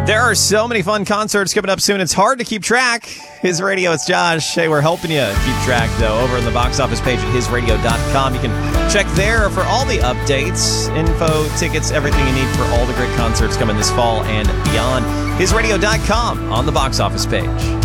There are so many fun concerts coming up soon. It's hard to keep track. His Radio, it's Josh. Hey, we're helping you keep track, though, over on the box office page at hisradio.com. You can check there for all the updates, info, tickets, everything you need for all the great concerts coming this fall and beyond. Hisradio.com on the box office page.